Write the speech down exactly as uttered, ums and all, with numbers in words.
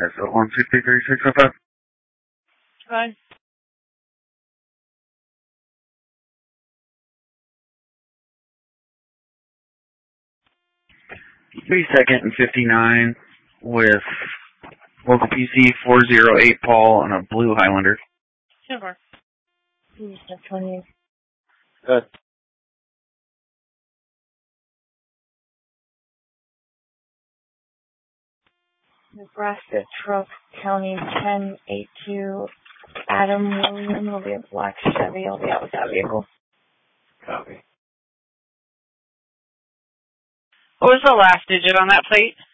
That's one sixty-three six oh five. Fine. thirty-second and fifty-nine with local P C four oh eight Paul on a blue Highlander. Sure. twenty. Good. Nebraska Truck County ten eighty-two. Adam William will be a black Chevy. I'll be out with that vehicle. Copy. What was the last digit on that plate?